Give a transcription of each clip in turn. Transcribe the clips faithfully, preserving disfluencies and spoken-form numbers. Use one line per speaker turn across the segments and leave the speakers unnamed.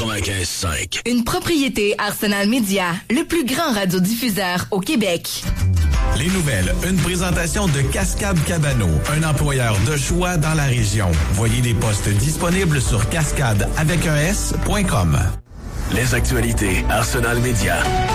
quatre-vingt-quinze cinq.
Une propriété Arsenal Media, le plus grand radiodiffuseur au Québec.
Les nouvelles, une présentation de Cascade Cabano, un employeur de choix dans la région. Voyez les postes disponibles sur cascade avec un S point com.
Les actualités Arsenal Media.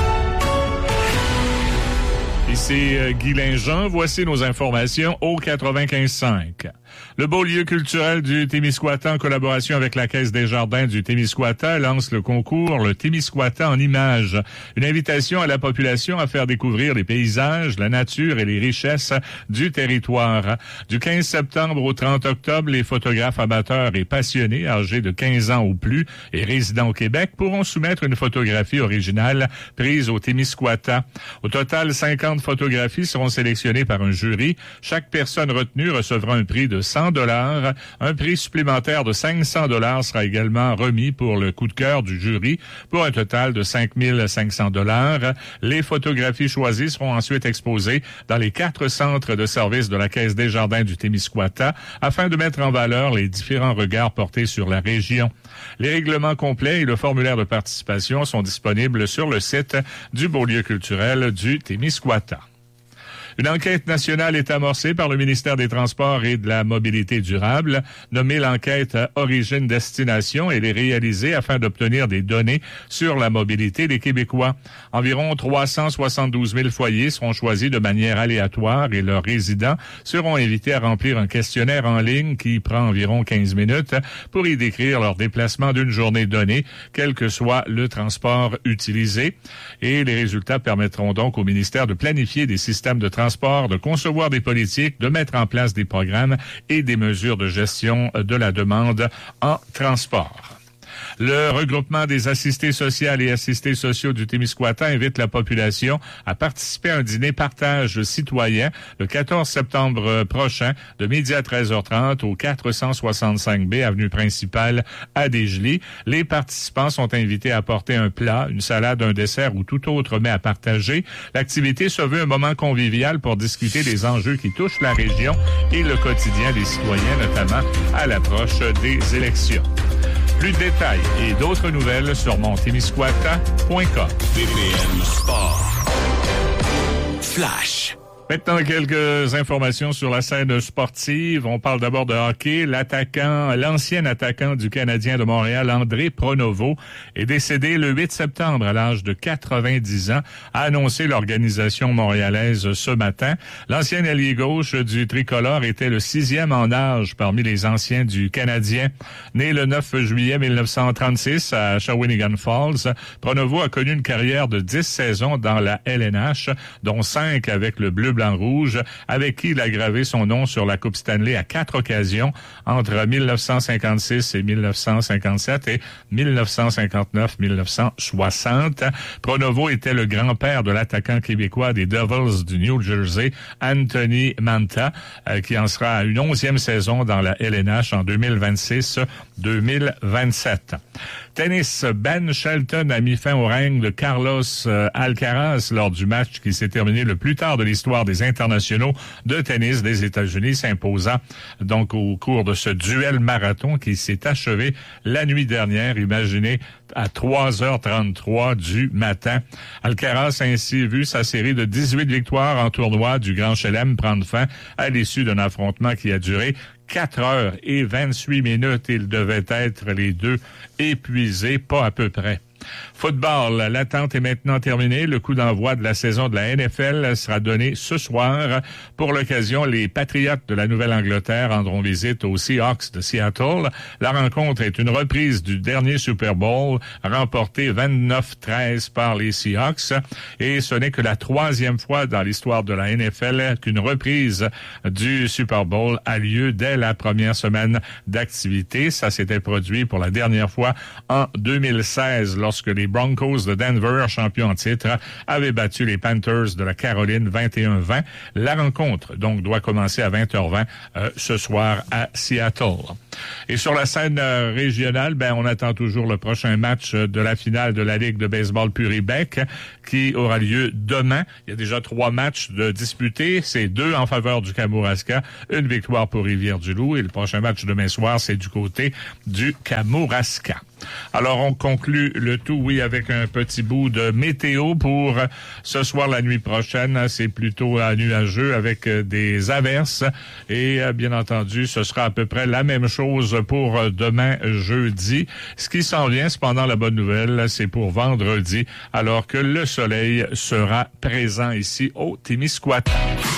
Ici euh, Guy Linjean, voici nos informations au quatre-vingt-quinze cinq. Le beau lieu culturel du Témiscouata, en collaboration avec la Caisse des Jardins du Témiscouata, lance le concours Le Témiscouata en images. Une invitation à la population à faire découvrir les paysages, la nature et les richesses du territoire. Du quinze septembre au trente octobre, les photographes amateurs et passionnés âgés de quinze ans ou plus et résidents au Québec pourront soumettre une photographie originale prise au Témiscouata. Au total, cinquante photographies seront sélectionnées par un jury. Chaque personne retenue recevra un prix de cent dollars. Un prix supplémentaire de cinq cents dollars sera également remis pour le coup de cœur du jury pour un total de cinq mille cinq cents dollars. Les photographies choisies seront ensuite exposées dans les quatre centres de services de la Caisse des Jardins du Témiscouata afin de mettre en valeur les différents regards portés sur la région. Les règlements complets et le formulaire de participation sont disponibles sur le site du Beau-Lieu culturel du Témiscouata. Une enquête nationale est amorcée par le ministère des Transports et de la Mobilité durable, nommée l'enquête Origine-Destination. Elle est réalisée afin d'obtenir des données sur la mobilité des Québécois. Environ trois cent soixante-douze mille foyers seront choisis de manière aléatoire et leurs résidents seront invités à remplir un questionnaire en ligne qui prend environ quinze minutes pour y décrire leur déplacement d'une journée donnée, quel que soit le transport utilisé. Et les résultats permettront donc au ministère de planifier des systèmes de transport Transport, de concevoir des politiques, de mettre en place des programmes et des mesures de gestion de la demande en transport. Le regroupement des assistés sociales et assistés sociaux du Témiscouata invite la population à participer à un dîner partage citoyen le quatorze septembre prochain de midi à treize heures trente au quatre cent soixante-cinq B, avenue principale à Desjely. Les participants sont invités à apporter un plat, une salade, un dessert ou tout autre mets à partager. L'activité se veut un moment convivial pour discuter des enjeux qui touchent la région et le quotidien des citoyens, notamment à l'approche des élections. Plus de détails et d'autres nouvelles sur mon témiscouata point com.
V P N Sport. Flash.
Maintenant, quelques informations sur la scène sportive. On parle d'abord de hockey. L'attaquant, l'ancien attaquant du Canadien de Montréal, André Pronovo, est décédé le huit septembre à l'âge de quatre-vingt-dix ans, a annoncé l'organisation montréalaise ce matin. L'ancien ailier gauche du tricolore était le sixième en âge parmi les anciens du Canadien. Né le neuf juillet mille neuf cent trente-six à Shawinigan Falls, Pronovo a connu une carrière de dix saisons dans la L N H, dont cinq avec le Bleu Blanc-Rouge, avec qui il a gravé son nom sur la Coupe Stanley à quatre occasions entre mille neuf cent cinquante-six et mille neuf cent cinquante-sept et mille neuf cent cinquante-neuf mille neuf cent soixante. Pronovo était le grand-père de l'attaquant québécois des Devils du New Jersey, Anthony Manta, euh, qui en sera à une onzième saison dans la L N H en deux mille vingt-six deux mille vingt-sept. Tennis, Ben Shelton a mis fin au règne de Carlos euh, Alcaraz lors du match qui s'est terminé le plus tard de l'histoire des internationaux de tennis des États-Unis, s'imposant donc au cours de ce duel marathon qui s'est achevé la nuit dernière, imaginez, à trois heures trente-trois du matin. Alcaraz a ainsi vu sa série de dix-huit victoires en tournoi du Grand Chelem prendre fin à l'issue d'un affrontement qui a duré quatre heures et vingt-huit minutes. Ils devaient être les deux épuisés, pas à peu près. Football, l'attente est maintenant terminée. Le coup d'envoi de la saison de la N F L sera donné ce soir. Pour l'occasion, les Patriots de la Nouvelle-Angleterre rendront visite aux Seahawks de Seattle. La rencontre est une reprise du dernier Super Bowl, remporté vingt-neuf treize par les Seahawks. Et ce n'est que la troisième fois dans l'histoire de la N F L qu'une reprise du Super Bowl a lieu dès la première semaine d'activité. Ça s'était produit pour la dernière fois en deux mille seize, lorsque les Broncos de Denver, champions en titre, avaient battu les Panthers de la Caroline vingt et un vingt. La rencontre, donc, doit commencer à vingt heures vingt euh, ce soir à Seattle. Et sur la scène euh, régionale, ben, on attend toujours le prochain match de la finale de la Ligue de baseball Puribec qui aura lieu demain. Il y a déjà trois matchs de disputés. C'est deux en faveur du Kamouraska, une victoire pour Rivière-du-Loup. Et le prochain match demain soir, c'est du côté du Kamouraska. Alors, on conclut le tout, oui, avec un petit bout de météo pour ce soir, la nuit prochaine. C'est plutôt nuageux avec des averses. Et bien entendu, ce sera à peu près la même chose pour demain, jeudi. Ce qui s'en vient, cependant, la bonne nouvelle, c'est pour vendredi, alors que le soleil sera présent ici au Témiscouata.